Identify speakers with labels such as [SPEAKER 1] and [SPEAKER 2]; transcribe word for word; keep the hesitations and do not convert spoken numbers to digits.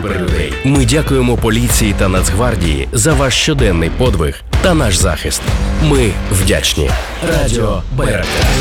[SPEAKER 1] суперлюдей. Ми дякуємо поліції та Нацгвардії за ваш щоденний подвиг та наш захист. Ми вдячні. Радіо Байрактар.